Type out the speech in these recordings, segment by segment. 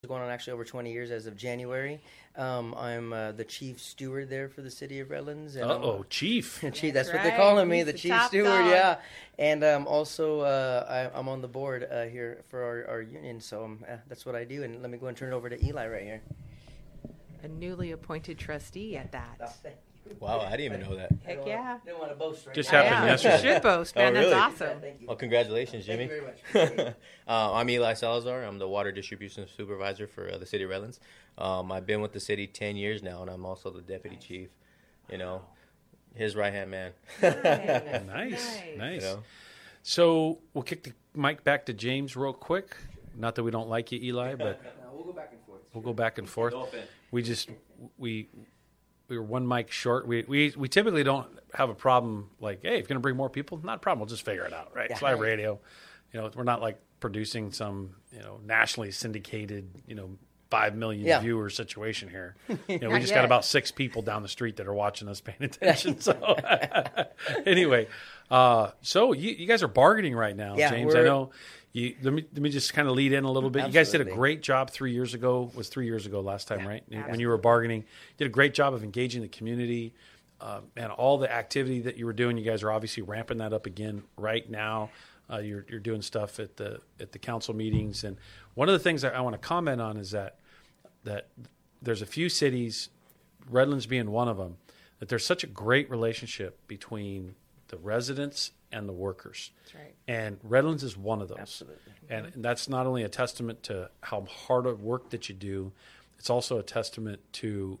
going on actually over 20 years as of January. I'm the chief steward there for the city of Redlands. And chief. Chief, that's what they're calling me, He's the the chief top steward, dog. yeah. And also, I'm on the board here for our union, so that's what I do. And let me go and turn it over to Eli right here. A newly appointed trustee at that. Wow, I didn't even know that. Heck yeah. Didn't want to boast right Just now. happened Yeah, yesterday. you should boast, man. Oh, really? That's awesome. Thank you. Well, congratulations, Jimmy. Thank you very much. I'm Eli Salazar. I'm the water distribution supervisor for the city of Redlands. I've been with the city 10 years now, and I'm also the deputy chief. You know, his right-hand man. Nice. You know? So we'll kick the mic back to James real quick. Not that we don't like you, Eli, but We'll go back and forth. we'll go back and forth. No offense. We were one mic short. We typically don't have a problem like, hey, if you're going to bring more people, not a problem. We'll just figure it out, right? Yeah. It's live radio. You know, we're not like producing some, nationally syndicated, 5 million viewer situation here. We Not just yet. got about 6 people down the street that are watching us, paying attention. So anyway, so you guys are bargaining right now, Yeah, James. I know. Let me just kind of lead in a little bit. You guys did a Absolutely. great job 3 years ago. Was 3 years ago last time, Yeah, right? When absolutely. you were bargaining, you did a great job of engaging the community and all the activity that you were doing. You guys are obviously ramping that up again right now. You're doing stuff at the council meetings, and one of the things that I want to comment on is that there's a few cities, Redlands being one of them, that there's such a great relationship between the residents and the workers. That's right. And Redlands is one of those. Absolutely. And that's not only a testament to how hard of work that you do, it's also a testament to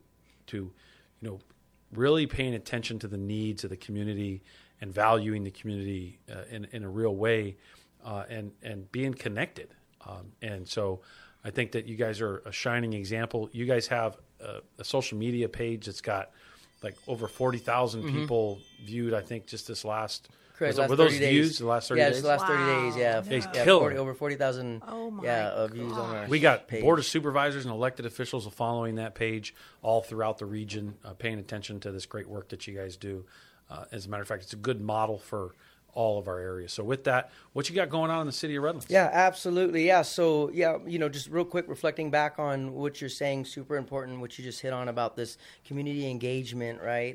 really paying attention to the needs of the community and valuing the community in a real way and being connected. And so I think that you guys are a shining example. You guys have a social media page that's got like over 40,000 people viewed, I think, just this last... Correct, Were last those 30 days. views the last 30 Yeah, days? just the last 30 days, yeah. Wow. They Yeah, kill 40 it. over 40,000 Oh my views on our We got page. board of supervisors and elected officials following that page all throughout the region, paying attention to this great work that you guys do. As a matter of fact, it's a good model for all of our areas. So with that, what you got going on in the city of Redlands? Yeah, absolutely. Yeah. So, just real quick, reflecting back on what you're saying, super important, what you just hit on about this community engagement, right?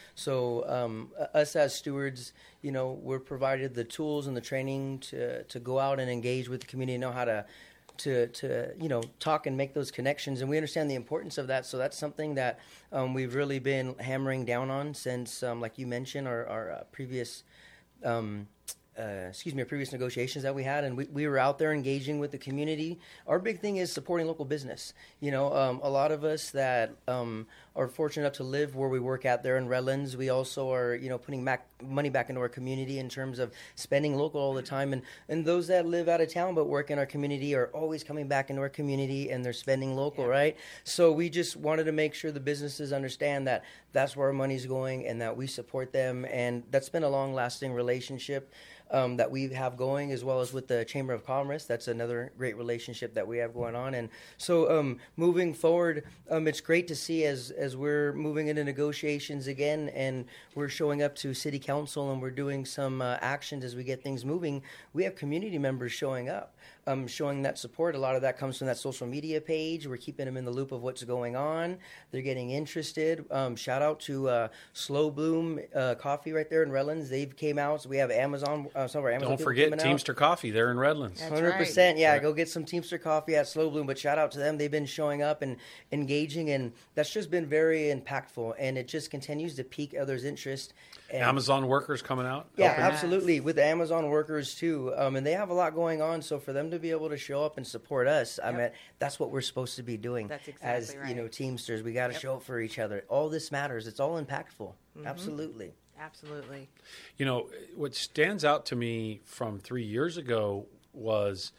Us as stewards, we're provided the tools and the training to go out and engage with the community, know how to talk and make those connections, and we understand the importance of that. So that's something that we've really been hammering down on since, like you mentioned, our previous previous negotiations that we had, and we were out there engaging with the community. Our big thing is supporting local business. A lot of us that are fortunate enough to live where we work at there in Redlands, we also are, putting money back into our community in terms of spending local all the time. And those that live out of town but work in our community are always coming back into our community and they're spending local, right? So we just wanted to make sure the businesses understand that that's where our money's going and that we support them. And that's been a long-lasting relationship that we have going, as well as with the Chamber of Commerce. That's another great relationship that we have going on. And so moving forward, it's great to see as we're moving into negotiations again and we're showing up to city council and we're doing some actions as we get things moving. We have community members showing up, showing that support. A lot of that comes from that social media page. We're keeping them in the loop of what's going on. They're getting interested. Shout out to Slow Bloom Coffee right there in Redlands. They've came out. So we have Amazon. Some of our Amazon Don't people forget coming out. Teamster Coffee there in Redlands. That's 100%. Yeah, Right. go get some Teamster coffee at Slow Bloom. But shout out to them. They've been showing up and engaging, and that's just been very impactful. And it just continues to pique others' interest. And Amazon workers coming out. yeah, helping. absolutely. With the Amazon workers too, and they have a lot going on. So for them to be able to show up and support us, I mean, that's what we're supposed to be doing. That's as exactly right. Teamsters. We got to show up for each other. All this matters. It's all impactful. Absolutely. Absolutely. What stands out to me from 3 years ago was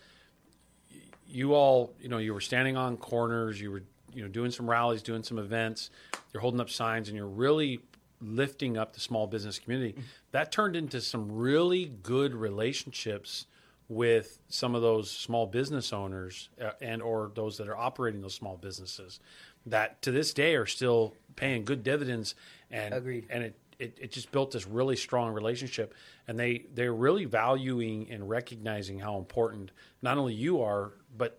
you all, you were standing on corners, you were, doing some rallies, doing some events, you're holding up signs, and you're really lifting up the small business community. That turned into some really good relationships with some of those small business owners and or those that are operating those small businesses that to this day are still paying good dividends. And Agreed. And it just built this really strong relationship, and they're really valuing and recognizing how important not only you are, but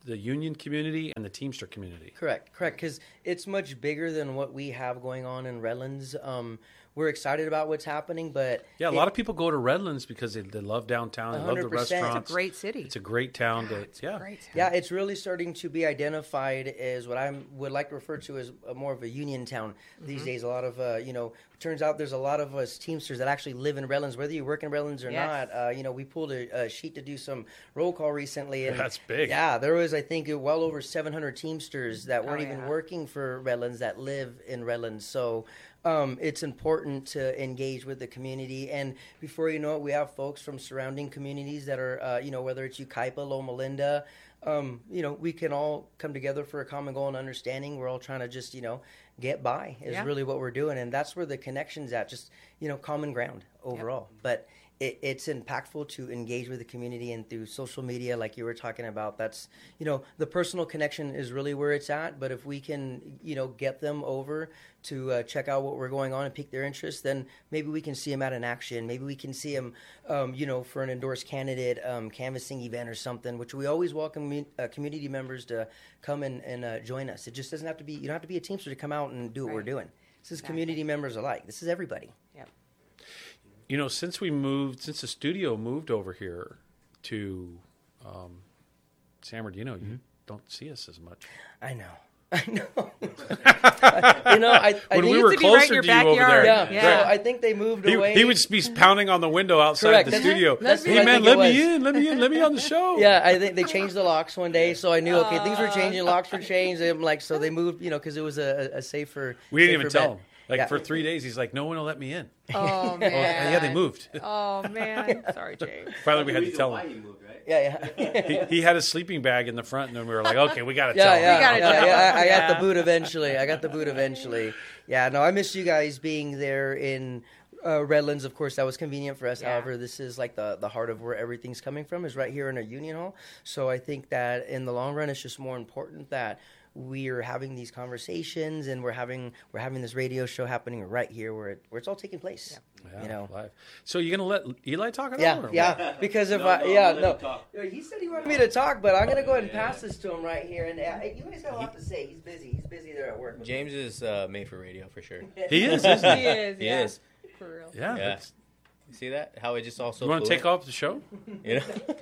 the union community and the Teamster community. Correct. Because it's much bigger than what we have going on in Redlands. We're excited about what's happening, but Yeah, a lot of people go to Redlands because they love downtown. They love the 100%. restaurants. It's a great city. It's a great town. It's a great town. yeah, it's really starting to be identified as what I would like to refer to as more of a union town these days. A lot of, turns out there's a lot of us Teamsters that actually live in Redlands, whether you work in Redlands or Yes. not. We pulled a sheet to do some roll call recently. And That's big. Yeah, there was, I think, well over 700 Teamsters that weren't Oh, even yeah. working for Redlands that live in Redlands. So it's important to engage with the community. And before you know it, we have folks from surrounding communities that are, whether it's Yucaipa, Loma Linda, we can all come together for a common goal and understanding. We're all trying to just, get by is Yeah. really what we're doing. And that's where the connection's at, just, common ground overall. But it's impactful to engage with the community, and through social media, like you were talking about, that's, the personal connection is really where it's at. But if we can, get them over to check out what we're going on and pique their interest, then maybe we can see them at an action. Maybe we can see them, for an endorsed candidate canvassing event or something, which we always welcome community members to come and join us. It just doesn't have to be, you don't have to be a Teamster to come out and do what we're Right. doing. This is Exactly. community members alike. This is everybody. Yep. Since the studio moved over here to San Bernardino, you don't see us as much. I know. I When we think- were used to be right in closer your to you over backyard. there, yeah, Yeah. So I think they moved away. he would be pounding on the window outside Correct. the That's- studio. that's Hey what I man, think it let me was. in, let me on the show. Yeah, I think they changed the locks one day, so I knew okay, things were changing. Locks were changed. I'm like, so they moved, because it was a safer. We didn't even safer tell bet. him. Like Yeah. for 3 days, he's like, no one will let me in. Oh, Oh, man. yeah, they moved. Oh, man. Sorry, Jay. Finally, we had to tell him. He moved, right? Yeah. He had a sleeping bag in the front, and then we were like, okay, we got to tell Yeah, him. yeah, gotta tell yeah. them. I got the Yeah. boot eventually. Yeah, no, I miss you guys being there in Redlands. Of course, that was convenient for us. Yeah. However, this is like the heart of where everything's coming from, is right here in a union hall. So I think that in the long run, it's just more important that we're having these conversations, and we're having this radio show happening right here where it's all taking place. Yeah, live. So you're gonna let Eli talk it Yeah, over? yeah. Because if he said he wanted me to talk, but I'm gonna go ahead and pass this to him right here. And you guys got a lot to say. He's busy. He's busy there at work. James is made for radio for sure. He is, isn't he? He is, He yeah. is. For real. Yeah. Yeah. You see that? How it just also. You want to take off the show? You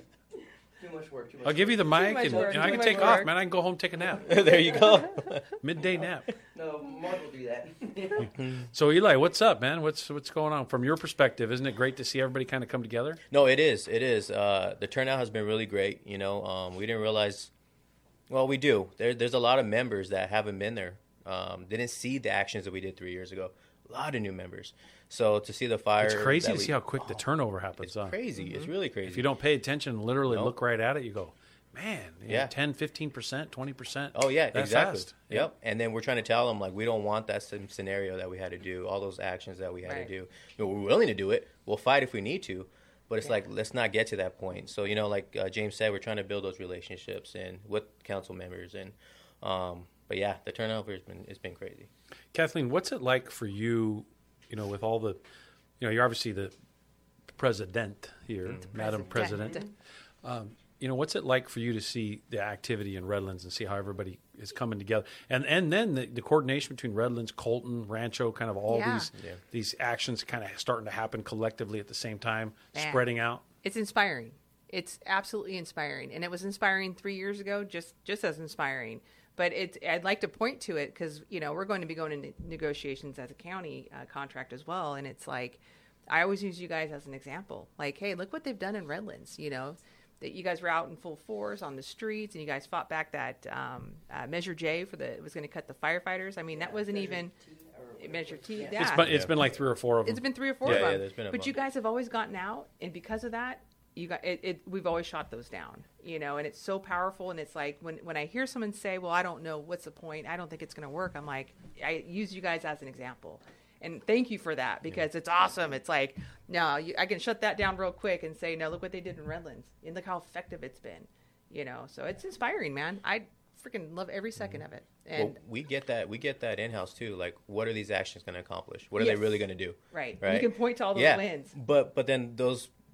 Too much work. I'll give you the mic, much and work, I too can much take off, work. man. I can go home, take a nap, know? There you go. midday nap. No, Mark will do that. So Eli, what's up, man? What's going on from your perspective? Isn't it great to see everybody kind of come together? No, it is. It is. The turnout has been really great. We didn't realize. Well, we do. There's a lot of members that haven't been there. Didn't see the actions that we did 3 years ago. A lot of new members. So to see the fire, It's crazy that to see how quick the turnover happens. It's huh? crazy. It's really crazy. If you don't pay attention, literally Nope. look right at it, you go, man, Yeah. 10, 15%, 20%. Oh yeah, That's exactly. fast. Yep. And then we're trying to tell them we don't want that same scenario that we had to do, all those actions that we had Right. to do. We're willing to do it. We'll fight if we need to, but it's let's not get to that point. So James said, we're trying to build those relationships and with council members and but yeah, the turnover has been crazy. Kathleen, what's it like for you, with all the, you're obviously the president here, Madam President. What's it like for you to see the activity in Redlands and see how everybody is coming together? And then the coordination between Redlands, Colton, Rancho, kind of all Yeah. these actions kind of starting to happen collectively at the same time, Man. spreading out. It's inspiring. It's absolutely inspiring. And it was inspiring 3 years ago, just as inspiring. But I'd like to point to it because, we're going to be going into negotiations as a county contract as well. And it's like, I always use you guys as an example. Like, hey, look what they've done in Redlands, that you guys were out in full force on the streets and you guys fought back that Measure J it was going to cut the firefighters. I mean, that wasn't even Measure T. Yeah. It's been like 3 or 4 of them. It's been 3 or 4 Yeah, of them. yeah, there's been a but you bunch. guys have always gotten out, and because of that, you got we've always shot those down, and it's so powerful. And it's like when I hear someone say, "Well, I don't know what's the point. I don't think it's going to work." I'm like, I use you guys as an example, and thank you for that because it's awesome. It's like, no, I can shut that down real quick and say, no, look what they did in Redlands, and look how effective it's been, So it's inspiring, man. I freaking love every second of it. And We get that in house too. Like, what are these actions going to accomplish? What are they Yes. really going to do? right, Right. you can point to all those yeah. wins. But then those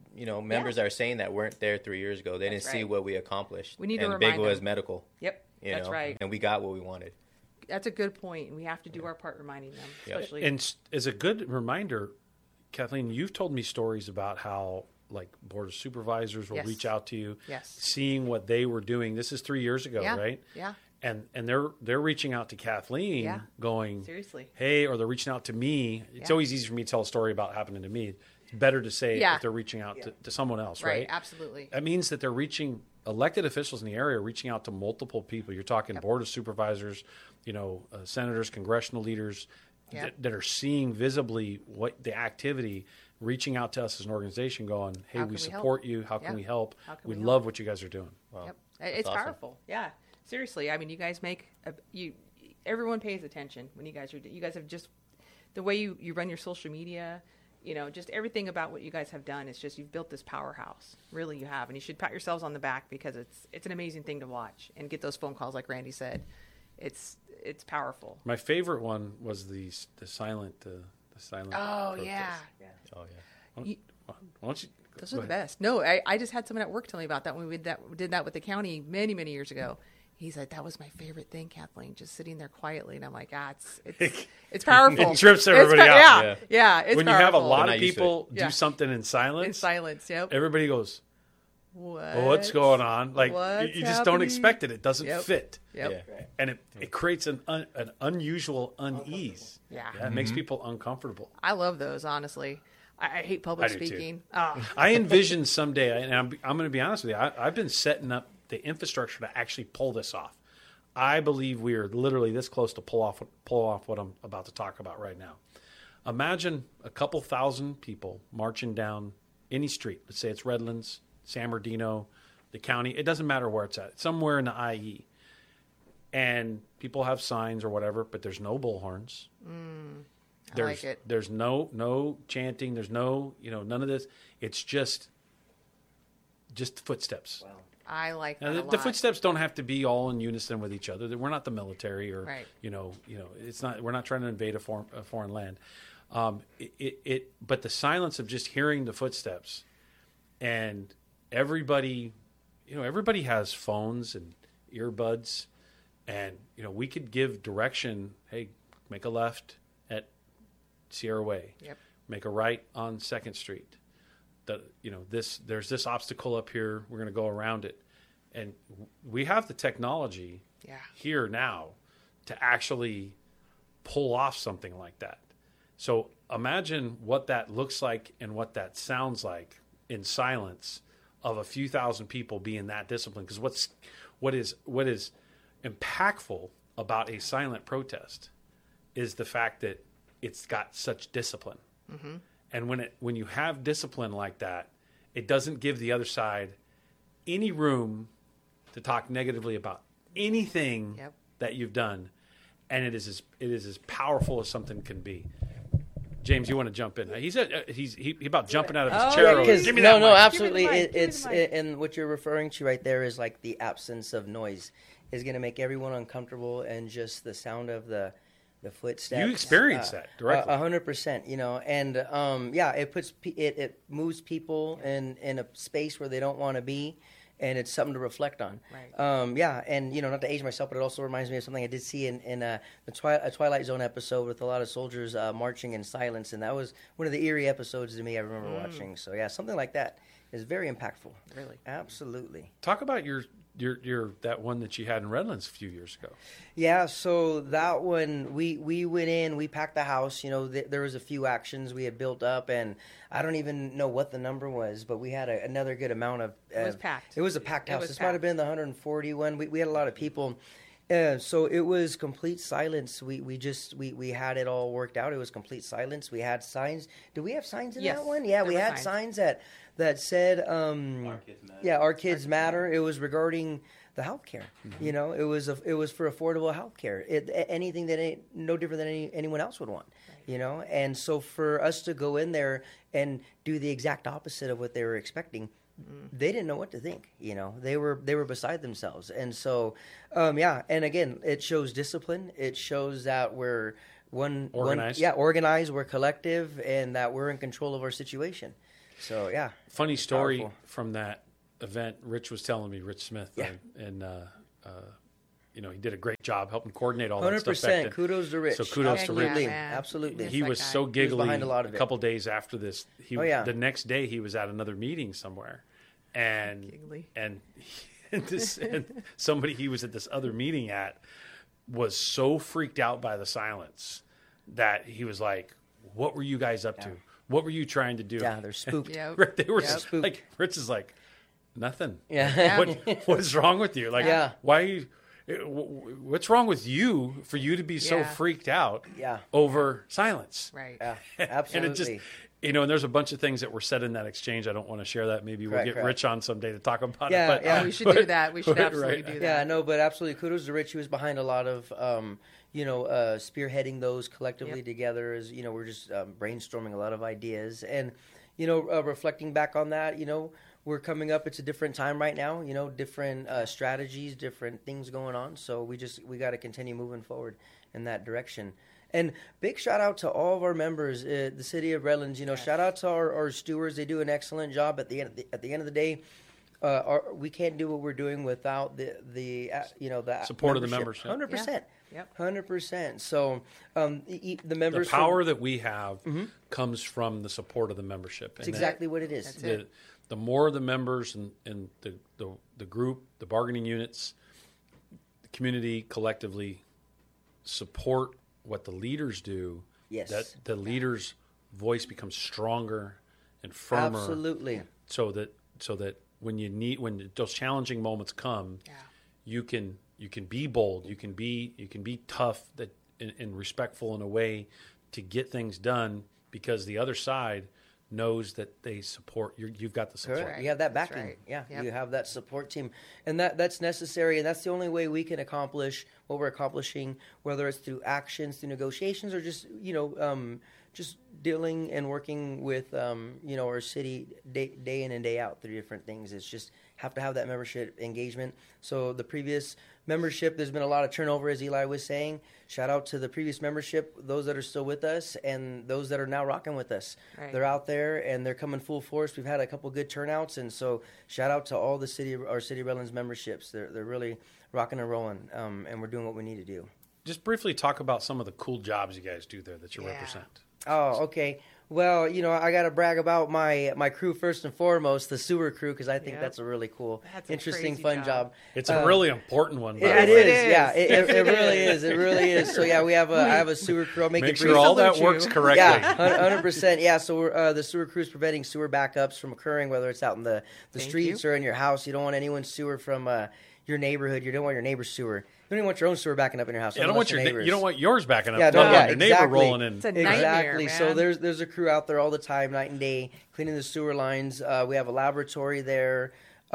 members Yeah. are saying that weren't there 3 years ago. They That's didn't see right. what we accomplished. We need to and remind big was them. medical. Yep, that's right. And we got what we wanted. That's a good point, and we have to do our part reminding them, Yeah. especially. And as a good reminder, Kathleen, you've told me stories about how like board of supervisors will Yes. reach out to you, Yes. seeing what they were doing. This is 3 years ago, Yeah. right? Yeah. And they're reaching out to Kathleen, Yeah. going, Seriously. hey, or they're reaching out to me. It's Yeah. always easy for me to tell a story about happening to me. It's better to say it Yeah. if they're reaching out to someone else, Right. right? Absolutely. That means that they're reaching elected officials in the area, are reaching out to multiple people. You're talking board of supervisors, senators, congressional leaders Yep. that are seeing visibly what the activity, reaching out to us as an organization, going, "Hey, How we can we support help? you. How can Yeah. we help? How can We we love help?" what you guys are doing." Wow. Yep. That's It's awesome. powerful. Yeah. Seriously. I mean, you guys everyone pays attention when you guys have just the way you run your social media, just everything about what you guys have done. It's just, you've built this powerhouse. Really, you have. And you should pat yourselves on the back, because it's an amazing thing to watch and get those phone calls. Like Randy said, it's powerful. My favorite one was the silent. The silent. Oh, protest. yeah. Oh, yeah. Why don't you? Those go are the ahead. best. No, I just had someone at work tell me about that when we did that with the county many, many years ago. He said, that was my favorite thing, Kathleen, just sitting there quietly. And I'm like, it's powerful. It trips everybody out. Yeah, yeah, it's When you have a powerful. lot They're of not used to people Yeah. do something in silence, in silence. Yep. everybody goes, What? well, what's going on? Like, What's you just don't happening? expect it. It doesn't Yep. fit. Yep. Yeah. And it creates an unusual unease. Yeah. It makes people uncomfortable. I love those, honestly. I hate public I do too. speaking. Oh, I envision someday, and I'm going to be honest with you, I've been setting up the infrastructure to actually pull this off. I believe we are literally this close to pull off what I'm about to talk about right now. Imagine a couple thousand people marching down any street. Let's say it's Redlands, San Bernardino, the county. It doesn't matter where it's at. Somewhere in the IE. And people have signs or whatever, but there's no bullhorns. I like it. There's no chanting. There's no, none of this. It's just footsteps. Wow. I like that Now, a the lot. footsteps don't have to be all in unison with each other. We're not the military, or Right. it's not. We're not trying to invade a foreign land. But the silence of just hearing the footsteps, and everybody has phones and earbuds, and we could give direction. Hey, make a left at Sierra Way. Yep. Make a right on 2nd Street. There's this obstacle up here. We're going to go around it. And we have the technology Yeah. here now to actually pull off something like that. So imagine what that looks like and what that sounds like in silence of a few thousand people being that disciplined. Because what is impactful about a silent protest is the fact that it's got such discipline. Mm-hmm. And when you have discipline like that, it doesn't give the other side any room to talk negatively about anything Yep. that you've done, and it is as powerful as something can be. James, you want to jump in? He's about jumping out of his Oh, chair. yeah, over. Because Give me no, that no, mic. absolutely. Give me the mic. Give me the It's mic. and what you're referring to right there is like the absence of noise is going to make everyone uncomfortable, and just the sound of the footsteps. You experience that directly. 100%. And it moves people in a space where they don't want to be. And it's something to reflect on. Right. And not to age myself, but it also reminds me of something I did see in a Twilight Zone episode with a lot of soldiers marching in silence, and that was one of the eerie episodes to me I remember watching. So yeah, something like that is very impactful. Really. Absolutely. Talk about your that one that you had in Redlands a few years ago. Yeah, so that one, we went in, we packed the house. There was a few actions we had built up, and I don't even know what the number was, but we had another good amount of... It was packed. It was a packed It house. was This might have packed. been the 140 one. We had a lot of people. So it was complete silence. We had it all worked out. It was complete silence. We had signs. Did we have signs in Yes, that one? Yeah, we there were had signs. signs that said, Our kids matter. yeah, our kids matter. It was regarding the healthcare. It was for affordable healthcare. Anything that ain't no different than anyone else would want. And so for us to go in there and do the exact opposite of what they were expecting, they didn't know what to think. They were beside themselves. And so, and again, it shows discipline. It shows that we're Organized. organized. We're collective, and that we're in control of our situation. So yeah, Funny story Powerful. from that event. Rich was telling me, Rich Smith, Yeah. and you know, he did a great job helping coordinate all that stuff. 100%. Back then. Kudos to Rich. So kudos to Rich. Absolutely. man. Absolutely. Yes. He that was guy. so He was giggly behind a lot of a it. couple days after this. Oh, yeah. The next day he was at another meeting somewhere, and Giggly. and somebody he was at this other meeting at was so freaked out by the silence that he was like, "What were you guys up to? What were you trying to do?" Yeah, they're spooked. Yep. They were Yep. like, Rich is like, "Nothing. Yeah. What is wrong with you? Like, Yeah. why? What's wrong with you for you to be so Yeah. freaked out Yeah. over silence?" Right. Yeah, And absolutely. it just, you know, and there's a bunch of things that were said in that exchange. I don't want to share that. Maybe we'll Correct, get Rich on someday to talk about Yeah, it. But, yeah. Oh, we should do that. We should absolutely do that. Yeah, no, but absolutely kudos to Rich. He was behind a lot of, spearheading those collectively Yep. together. As you know, we're just brainstorming a lot of ideas, and reflecting back on that, we're coming up. It's a different time right now. Different strategies, different things going on. So we got to continue moving forward in that direction. And big shout out to all of our members, the city of Redlands. Shout out to our stewards. They do an excellent job. At the end of the day, we can't do what we're doing without the Support of the members, yeah. 100%. Yep. 100%. So the the members. power that we have comes from the support of the membership. It's exactly what it is. That's it. The more the members and the group, the bargaining units, the community collectively support what the leaders do, Yes. that the leaders' voice becomes stronger and firmer. Absolutely. So that when those challenging moments come, Yeah. you can be bold, you can be tough, that and respectful in a way to get things done, because the other side knows that they support you've got the support. Correct. right. You have that That's backing. right. Yeah, Yep. you have that support team, and that's necessary, and that's the only way we can accomplish what we're accomplishing, whether it's through actions, through negotiations, or just just dealing and working with our city day in and day out through different things. It's just have to have that membership engagement. So the previous membership, there's been a lot of turnover, as Eli was saying. Shout out to the previous membership, those that are still with us, and those that are now rocking with us. Right. They're out there and they're coming full force. We've had a couple good turnouts, and so shout out to all our City of Redlands memberships. They're really rocking and rolling, and we're doing what we need to do. Just briefly talk about some of the cool jobs you guys do there that you Yeah. represent. Oh, okay. Well, I got to brag about my crew first and foremost, the sewer crew, because I think Yep. that's a really cool, That's a interesting, crazy fun job. job. It's a really important one. by It the is, way. yeah. It really is. It really is. So yeah, I have a sewer crew. I'll make Make it sure brief. all that Salute works you. correctly. Yeah, 100%. Yeah, so the sewer crew is preventing sewer backups from occurring, whether it's out in the Thank streets you. or in your house. You don't want anyone's sewer from your neighborhood. You don't want your neighbor's sewer. You don't even want your own sewer backing up in your house. You don't unless want your neighbor's. you don't want yours backing up. Yeah, no, no, yeah, your neighbor exactly. rolling in. It's a nightmare, Exactly. man. So there's a crew out there all the time, night and day, cleaning the sewer lines. We have a laboratory there.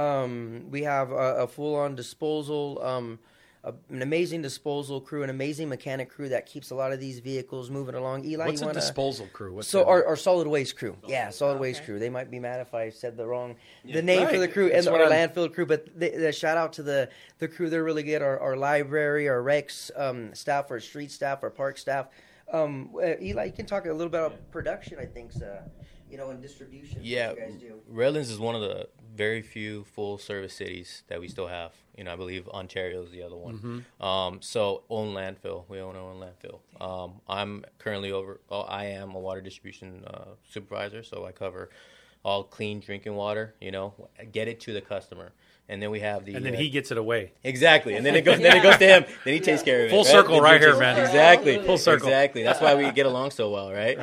We have a full-on disposal, an amazing disposal crew, an amazing mechanic crew that keeps a lot of these vehicles moving along. Eli, What's you a wanna... disposal crew? What's So that? our solid waste crew, solid waste Okay. crew. They might be mad if I said the name for the Right. crew That's and what our I'm- landfill crew. But the shout out to the crew. They're really good. Our library, our Rex staff, our street staff, our park staff. Eli, you can talk a little bit about production. I think, and distribution. Yeah, what you guys do. Redlands is one of the very few full service cities that we still have. I believe Ontario is the other one. So own landfill. We own our own landfill. I'm currently I am a water distribution supervisor, so I cover all clean drinking water. Get it to the customer, and then we have the and then he gets it away. exactly, and then it goes to him. Then he takes care of it. Full circle right here, man. Exactly, Full circle. Exactly. That's why we get along so well, right?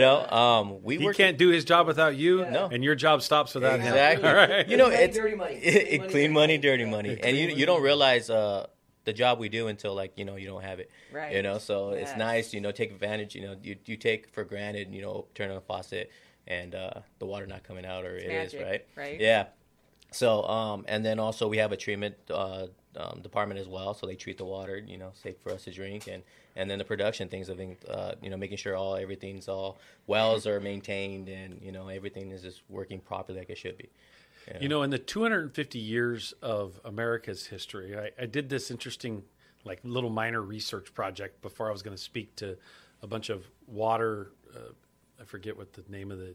We He work. can't do his job without you, No. and your job stops without him. Exactly. All right. It's dirty money. clean money, dirty money, and you don't realize the job we do until you don't have it. Right. So it's Yes. nice. Take advantage. You take for granted. Turn on a faucet and the water not coming out, or it is magic, right? Yeah. So and then also we have a treatment department as well. So they treat the water, safe for us to drink, and then the production things of making sure everything's all wells are maintained, and everything is just working properly like it should be. In the 250 years of America's history, I did this interesting, little minor research project before I was going to speak to a bunch of water. I forget what the name of the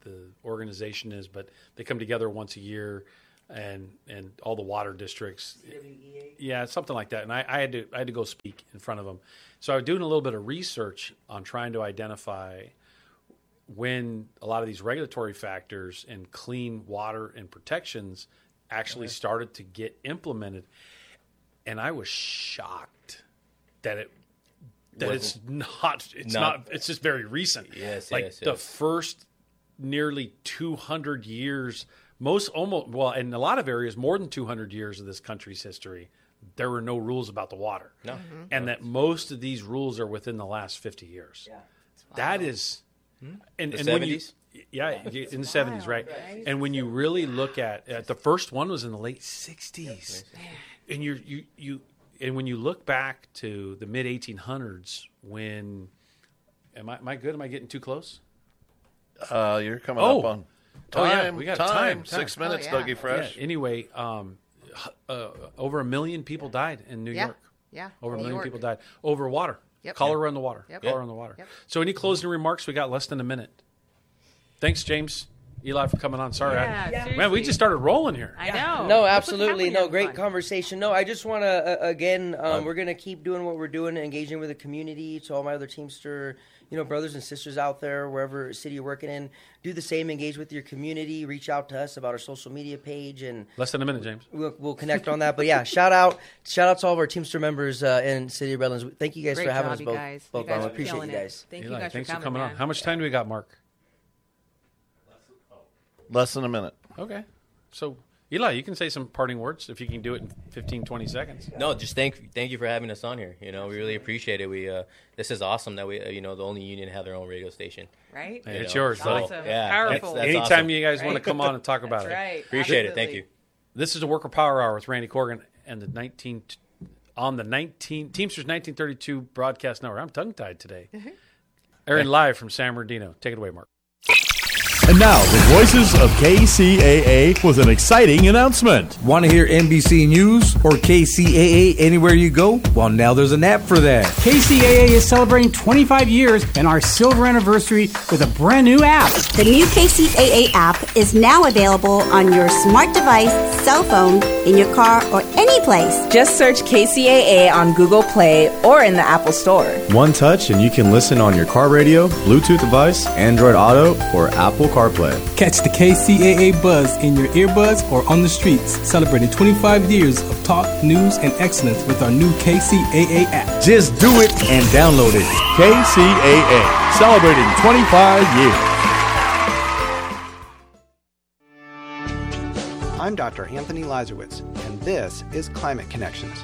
the organization is, but they come together once a year, and all the water districts. CWEA? Yeah, something like that. And I had to go speak in front of them. So I was doing a little bit of research on trying to identify when a lot of these regulatory factors and clean water and protections actually started to get implemented. And I was shocked that it's just very recent. Yes, the first nearly 200 years, in a lot of areas, more than 200 years of this country's history, there were no rules about the water. No. Mm-hmm. And that most of these rules are within the last 50 years. Yeah. That is... And The when you, 70s? yeah, in the 70s, right? And when you really look at the first one was in the late 60s. And and when you look back to the mid 1800s, when am I good? Am I getting too close? You're coming up on time. We got time. time. 6 minutes, yeah. Dougie Fresh. Yeah, anyway, over 1 million people died in New York. Yeah. Over 1 New million York. people died over water. Yep. Cholera in the water. Yep. Cholera in the water. Yep. So any closing remarks? We got less than a minute. Thanks, James. Eli, for coming on. Sorry. Man, we seriously. just started rolling here. I know. No, That's what's absolutely. happening No, on great Fun. conversation. No, I just want to, again, we're going to keep doing what we're doing, engaging with the community, to all my other Teamster, brothers and sisters out there, wherever city you're working in. Do the same, engage with your community, reach out to us about our social media page, and Less than a minute, James. we'll connect on that. But yeah, shout out to all of our Teamster members in City of Redlands. Thank you guys Great for having job, us you both. guys. Both You guys on. are Appreciate killing you it. guys. Thank you Eli, guys thanks for coming on. man. How much time do we got, Mark? Less than a minute. Okay. So, Eli, you can say some parting words if you can do it in 15, 20 seconds. No, just thank you for having us on here. We really appreciate it. We this is awesome that we the only union have their own radio station. Right? Hey, it's yours, buddy. Awesome. Yeah, Powerful. that's Anytime awesome. you guys want to Right. come on and talk about That's it. right. Appreciate it. Thank Absolutely. you. This is the Worker Power Hour with Randy Corgan and the Teamsters 1932 broadcast network. I'm tongue-tied today. Airing live from San Bernardino. Take it away, Mark. And now, the voices of KCAA with an exciting announcement. Want to hear NBC News or KCAA anywhere you go? Well, now there's an app for that. KCAA is celebrating 25 years and our silver anniversary with a brand new app. The new KCAA app is now available on your smart device, cell phone, in your car, or any place. Just search KCAA on Google Play or in the Apple Store. One touch and you can listen on your car radio, Bluetooth device, Android Auto, or Apple CarPlay. Catch the KCAA buzz in your earbuds or on the streets, celebrating 25 years of talk, news, and excellence with our new KCAA app. Just do it and download it. KCAA, celebrating 25 years. I'm Dr. Anthony Lazarowitz, and this is Climate Connections.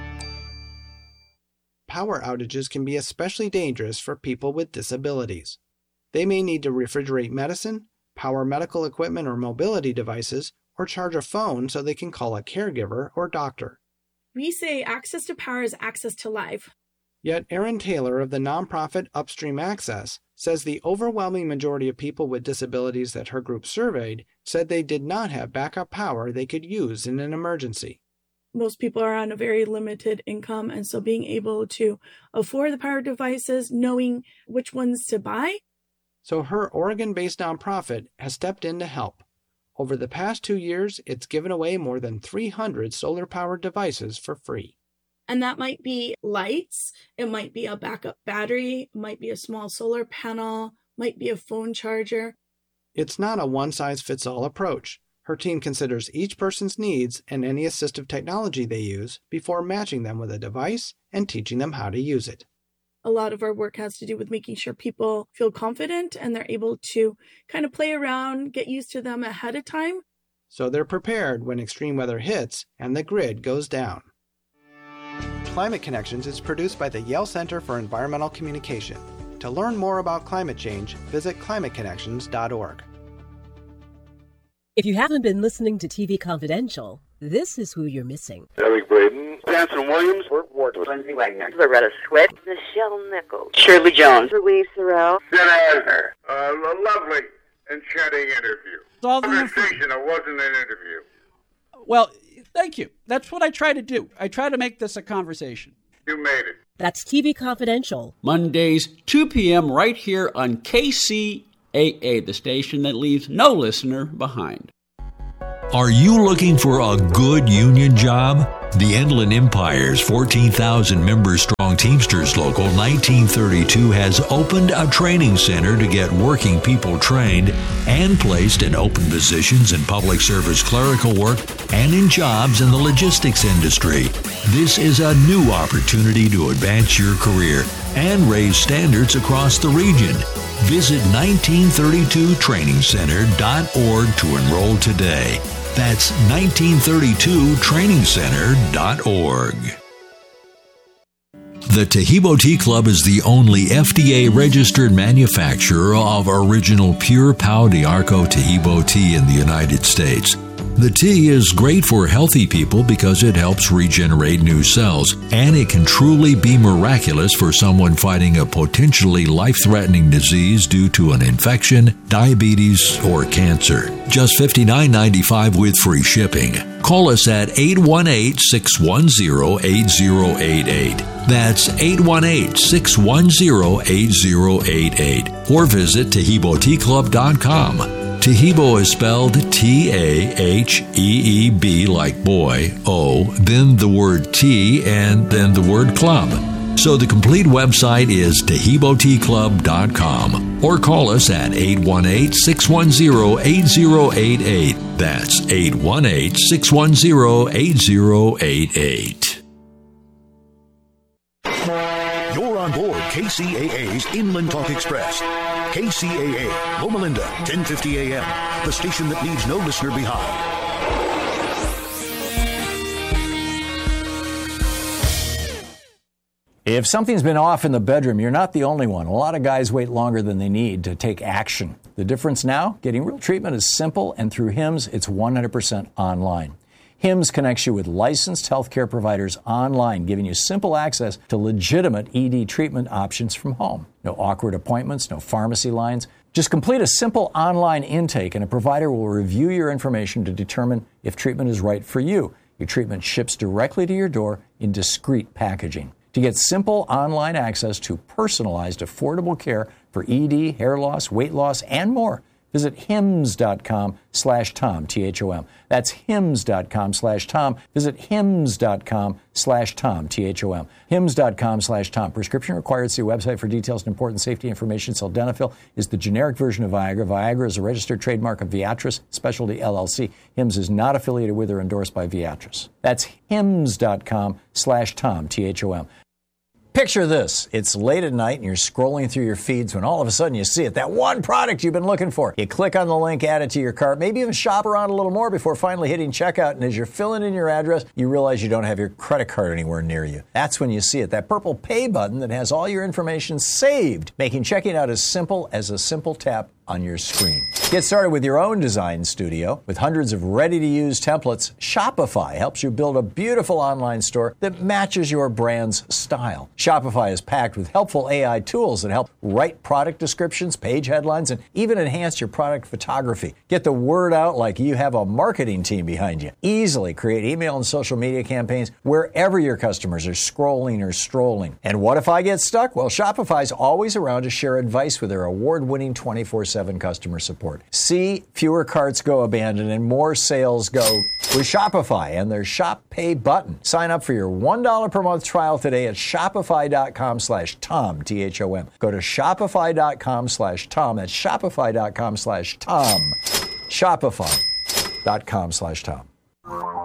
Power outages can be especially dangerous for people with disabilities. They may need to refrigerate medicine, power medical equipment or mobility devices, or charge a phone so they can call a caregiver or doctor. We say access to power is access to life. Yet Erin Taylor of the nonprofit Upstream Access says the overwhelming majority of people with disabilities that her group surveyed said they did not have backup power they could use in an emergency. Most people are on a very limited income, and so being able to afford the power devices, knowing which ones to buy. So her Oregon-based nonprofit has stepped in to help. Over the past 2 years, it's given away more than 300 solar-powered devices for free. And that might be lights, it might be a backup battery, it might be a small solar panel, might be a phone charger. It's not a one-size-fits-all approach. Her team considers each person's needs and any assistive technology they use before matching them with a device and teaching them how to use it. A lot of our work has to do with making sure people feel confident and they're able to kind of play around, get used to them ahead of time. So they're prepared when extreme weather hits and the grid goes down. Climate Connections is produced by the Yale Center for Environmental Communication. To learn more about climate change, visit climateconnections.org. If you haven't been listening to TV Confidential, this is who you're missing. Eric Braden, Anson Williams, Burt Ward, Lindsay Wagner, Loretta Swit, Michelle Nichols, Shirley Jones, Louise Sorrell, Jen Eisner. A lovely, enchanting interview. All the Conversation, it wasn't an interview. Well, thank you. That's what I try to do. I try to make this a conversation. You made it. That's TV Confidential. Mondays, 2 p.m. right here on KCAA. the station that leaves no listener behind. Are you looking for a good union job? The Endlin Empire's 14,000-member strong Teamsters Local 1932 has opened a training center to get working people trained and placed in open positions in public service clerical work and in jobs in the logistics industry. This is a new opportunity to advance your career and raise standards across the region. Visit 1932trainingcenter.org to enroll today. That's 1932trainingcenter.org. The Taheebo Tea Club is the only FDA-registered manufacturer of original pure Pau d'Arco Taheebo tea in the United States. The tea is great for healthy people because it helps regenerate new cells, and it can truly be miraculous for someone fighting a potentially life-threatening disease due to an infection, diabetes, or cancer. Just $59.95 with free shipping. Call us at 818-610-8088. That's 818-610-8088. Or visit TaheeboTeaClub.com. Taheebo is spelled T-A-H-E-E-B like boy, O, then the word tea, and then the word club. So the complete website is TaheeboTeaClub.com or call us at 818-610-8088. That's 818-610-8088. You're on board KCAA's Inland Talk Express. KCAA, Loma Linda, 1050 AM, the station that leaves no listener behind. If something's been off in the bedroom, you're not the only one. A lot of guys wait longer than they need to take action. The difference now? Getting real treatment is simple, and through HIMS, it's 100% online. HIMS connects you with licensed healthcare providers online, giving you simple access to legitimate ED treatment options from home. No awkward appointments, no pharmacy lines. Just complete a simple online intake, and a provider will review your information to determine if treatment is right for you. Your treatment ships directly to your door in discreet packaging. To get simple online access to personalized, affordable care for ED, hair loss, weight loss, and more, visit hims.com/Tom, T-H-O-M. That's hims.com/Tom. Visit hims.com/Tom, T-H-O-M. hims.com/Tom. Prescription required. See website for details and important safety information. Sildenafil is the generic version of Viagra. Viagra is a registered trademark of Viatris Specialty LLC. HIMS is not affiliated with or endorsed by Viatris. That's hims.com/Tom, T-H-O-M. Picture this. It's late at night and you're scrolling through your feeds when all of a sudden you see it, that one product you've been looking for. You click on the link, add it to your cart, maybe even shop around a little more before finally hitting checkout. And as you're filling in your address, you realize you don't have your credit card anywhere near you. That's when you see it, that purple pay button that has all your information saved, making checking out as simple as a simple tap on your screen. Get started with your own design studio. With hundreds of ready-to-use templates, Shopify helps you build a beautiful online store that matches your brand's style. Shopify is packed with helpful AI tools that help write product descriptions, page headlines, and even enhance your product photography. Get the word out like you have a marketing team behind you. Easily create email and social media campaigns wherever your customers are scrolling or strolling. And what if I get stuck? Well, Shopify's always around to share advice with their award-winning 24/7 customer support. See fewer carts go abandoned and more sales go with Shopify and their Shop Pay button. Sign up for your $1 per month trial today at shopify.com/Tom, T-H-O-M. Go to shopify.com/Tom. That's shopify.com/Tom. Shopify.com/Tom.